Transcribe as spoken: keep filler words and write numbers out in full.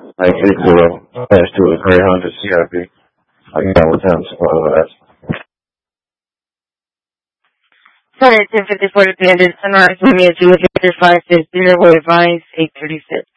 like eight zero dash two is three hundred C I P. Like that was him. Sorry, ten fifty-four to three hundred Sunrise, Miami, two five six zero, Advice, eight thirty-six.